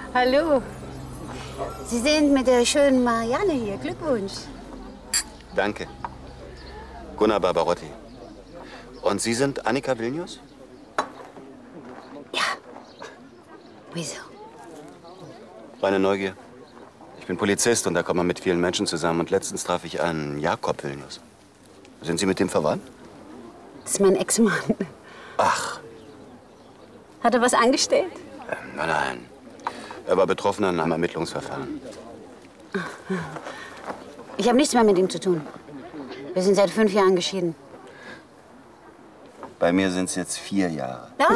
Hallo. Sie sind mit der schönen Marianne hier. Glückwunsch. Danke. Gunnar Barbarotti. Und Sie sind Annika Vilnius? Ja. Wieso? Reine Neugier. Ich bin Polizist und da kommt man mit vielen Menschen zusammen. Und letztens traf ich einen Jakob Vilnius. Sind Sie mit dem verwandt? Das ist mein Ex-Mann. Ach. Hat er was angestellt? Nein. Er war Betroffener in einem Ermittlungsverfahren. Ich habe nichts mehr mit ihm zu tun. Wir sind seit 5 Jahren geschieden. Bei mir sind es jetzt 4 Jahre. Ja.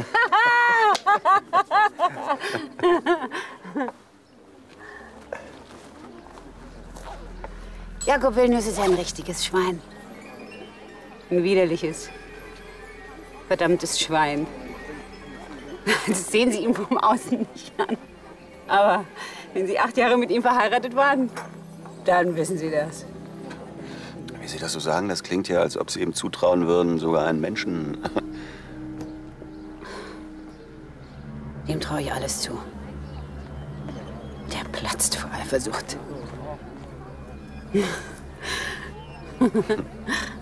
Jakob Vilnius ist ein richtiges Schwein. Ein widerliches, verdammtes Schwein. Das sehen Sie ihm vom Außen nicht an. Aber wenn Sie 8 Jahre mit ihm verheiratet waren, dann wissen Sie das. Wie Sie das so sagen, das klingt ja, als ob Sie ihm zutrauen würden, sogar einen Menschen. Dem traue ich alles zu. Der platzt vor Eifersucht.